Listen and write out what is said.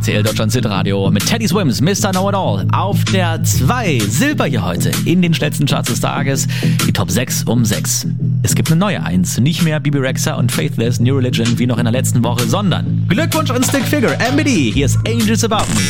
RTL Deutschland Radio mit Teddy Swims, Mr. Know-It-All. Auf der 2 Silber hier heute in den schnellsten Charts des Tages. Die Top 6 um 6. Es gibt eine neue 1. Nicht mehr Bebe Rexha und Faithless New Religion wie noch in der letzten Woche, sondern Glückwunsch und Stick Figure, MBD. Hier ist Angels About Me.